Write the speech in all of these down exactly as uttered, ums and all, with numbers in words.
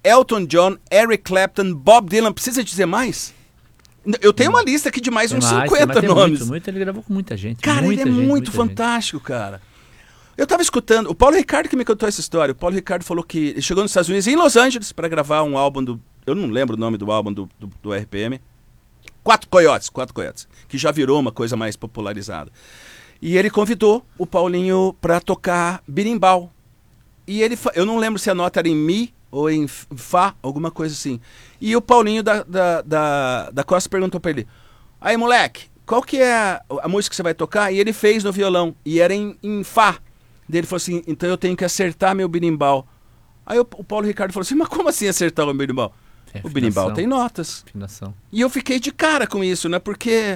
Elton John, Eric Clapton, Bob Dylan. Precisa dizer mais? Eu tenho uma lista aqui de mais Tem uns mais, cinquenta tem, mas tem nomes. Muito, muito, ele gravou com muita gente. Cara, muita ele é gente, muito muita fantástico, cara. Eu tava escutando, o Paulo Ricardo que me contou essa história. O Paulo Ricardo falou que ele chegou nos Estados Unidos, em Los Angeles, para gravar um álbum do... Eu não lembro o nome do álbum do, do, do R P M. Quatro Coiotes, Quatro Coiotes. Que já virou uma coisa mais popularizada. E ele convidou o Paulinho para tocar berimbau. E ele, eu não lembro se a nota era em Mi ou em Fá, alguma coisa assim. E o Paulinho da, da, da, da Costa perguntou para ele: aí, moleque, qual que é a, a música que você vai tocar? E ele fez no violão, e era em, em Fá. Daí ele falou assim: então eu tenho que acertar meu berimbau. Aí o, o Paulo Ricardo falou assim: mas como assim acertar o berimbau? É, o berimbau tem notas. Afinação. E eu fiquei de cara com isso, né? Porque...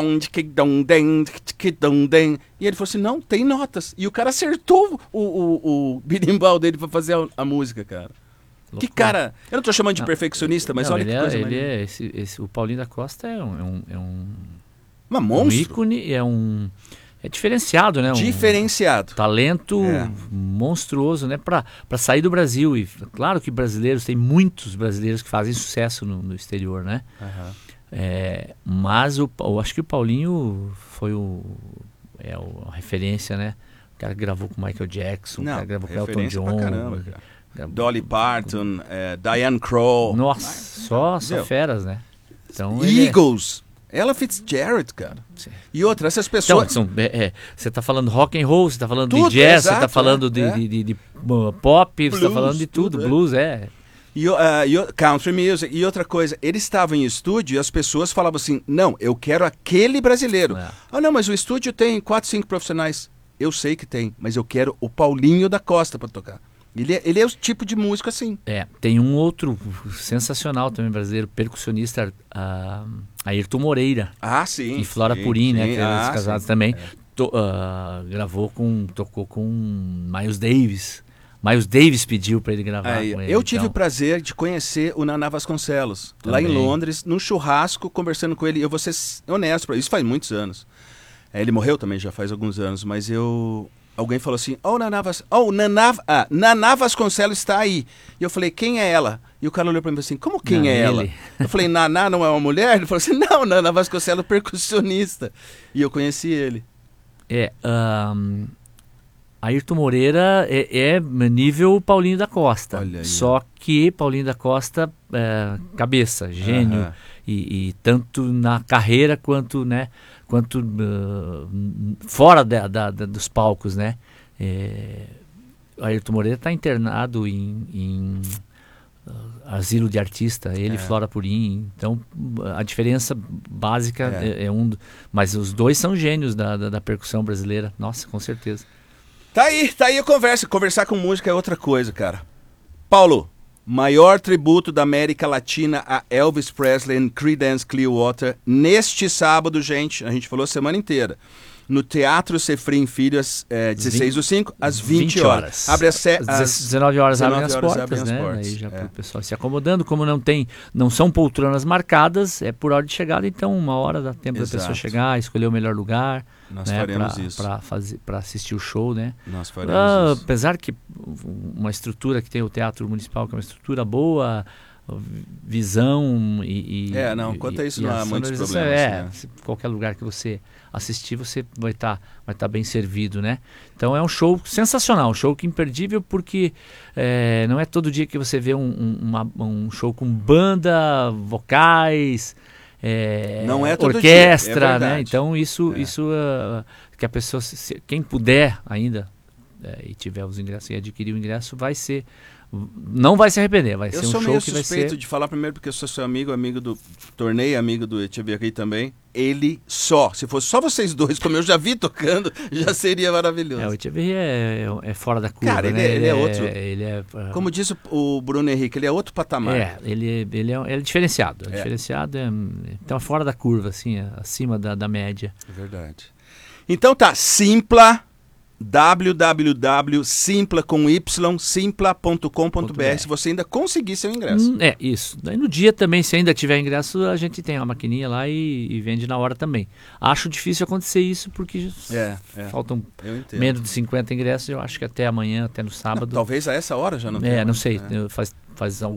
E ele falou assim: não, tem notas. E o cara acertou o, o, o berimbau dele pra fazer a, a música, cara. Loucura. Que cara... Eu não tô chamando de não, perfeccionista, mas não, olha que é, coisa ele mais... É, esse, esse, o Paulinho da Costa é um... É um, é um, Uma monstro. Um ícone, é um... É diferenciado, né? Um diferenciado. Talento é. monstruoso, né? Pra, pra sair do Brasil. E claro que brasileiros, tem muitos brasileiros que fazem sucesso no, no exterior, né? Aham. É, mas o, eu acho que o Paulinho foi o, é o, a referência, né? O cara que gravou com Michael Jackson, Não, o cara que gravou com Elton John. Caramba, cara. Gravou, Dolly Parton, é, Diane Kroll. Nossa, só, só feras, né? Então, Eagles. É... Ella Fitzgerald, cara. Sim. E outra, essas pessoas... Então, é, é, você tá falando rock and roll, você tá falando tudo, de jazz, exato, você tá falando é, de, é. de, de, de uh, pop, blues, você tá falando de tudo, tudo blues, é. é. E, uh, e, country music. E outra coisa, eles estavam em estúdio e as pessoas falavam assim: não, eu quero aquele brasileiro. É. Ah, não, mas o estúdio tem quatro, cinco profissionais. Eu sei que tem, mas eu quero o Paulinho da Costa para tocar. Ele é, ele é o tipo de músico assim. É, tem um outro sensacional também brasileiro, percussionista, uh, Ayrton Moreira. Ah, sim. E Flora sim, Purim, sim, né? Que ah, eram casados sim, também. É. To, uh, gravou com, tocou com Miles Davis. Miles Davis pediu para ele gravar Aí, com ele. Eu tive então. o prazer de conhecer o Naná Vasconcelos, também. lá em Londres, num churrasco, conversando com ele. Eu vou ser honesto, isso faz muitos anos. É, ele morreu também já faz alguns anos, mas eu... Alguém falou assim: oh, Naná, Vas... oh, Naná... Ah, Naná Vasconcelos está aí. E eu falei: quem é ela? E o cara olhou para mim e falou assim: como quem não, é ele. ela? Eu falei: Naná não é uma mulher? Ele falou assim: não, Naná Vasconcelos é percussionista. E eu conheci ele. É, um, Ayrton Moreira é, é nível Paulinho da Costa. Olha aí. Só que Paulinho da Costa, é, cabeça, gênio, uh-huh. e, e tanto na carreira quanto, né, quanto uh, fora da, da, da, dos palcos, né? É, Ayrton Moreira está internado em, em uh, asilo de artista, ele e é. Flora Purim. Então a diferença básica é, é, é um, mas os dois são gênios da, da, da percussão brasileira. Nossa, com certeza. Tá aí, tá aí a conversa. Conversar com música é outra coisa, cara. Paulo, maior tributo da América Latina a Elvis Presley e Creedence Clearwater neste sábado, gente. A gente falou a semana inteira. No Teatro Sefrim Filho, às é, dezesseis do cinco, às vinte horas. Abre às, se, às dezenove horas abrem as portas, abrem as né? portas. Aí já é. para o pessoal se acomodando. Como não tem, não são poltronas marcadas, é por hora de chegada, então uma hora dá tempo Exato. Da pessoa chegar, escolher o melhor lugar. Nós né, faremos pra, isso. Para fazer, para assistir o show, né? Nós faremos ah, isso. Apesar que uma estrutura que tem o Teatro Municipal, que é uma estrutura boa, visão e... e é, não, quanto a isso não há muitos problemas. É, né? Qualquer lugar que você assistir, você vai estar vai tá bem servido, né? Então é um show sensacional, um show que imperdível, porque é, não é todo dia que você vê um, um, uma, um show com banda, vocais, é, não é todo orquestra, dia, é né? Então isso, é. isso uh, que a pessoa, se, quem puder ainda é, e tiver os ingressos e adquirir o ingresso, vai ser não vai se arrepender, vai eu ser um show que vai ser... Eu sou meio suspeito de falar primeiro porque eu sou seu amigo, amigo do... Tornei amigo do Echeverri também. Ele só, se fosse só vocês dois, como eu já vi tocando, já seria maravilhoso. É, o Echeverri é, é, é fora da curva, Cara, ele, né? é, ele é outro... Ele é, uh... Como disse o Bruno Henrique, ele é outro patamar. É, ele, ele, é, ele é diferenciado. É. Diferenciado, é, então é fora da curva, assim, é acima da, da média. É verdade. Então tá, Simpla... www simpla com y simpla ponto com ponto b r se você ainda conseguir seu ingresso. Hum, é, isso. Daí no dia também, se ainda tiver ingresso, a gente tem uma maquininha lá e, e vende na hora também. Acho difícil acontecer isso porque é, é, faltam menos de cinquenta ingressos. Eu acho que até amanhã, até no sábado. Não, talvez a essa hora já não tenha. É, não sei. É. Faz, faz